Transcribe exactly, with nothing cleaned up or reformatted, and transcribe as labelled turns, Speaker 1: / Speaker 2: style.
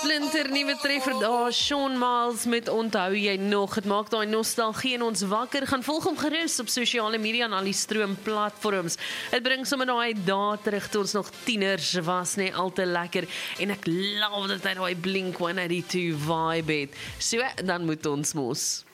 Speaker 1: splinter nuwe treffer daar, Shawn Miles met Onthou Jy Nog. Het maak daai nostalgie in ons wakker. Gaan volg hom gerus op sosiale media en al die stroom platforms. Het bring sommer daai dae terug toe ons nog tieners was, nie al te lekker. En ek love dat hy daai Blink one eighty-two vibe het. So, dan moet ons mos.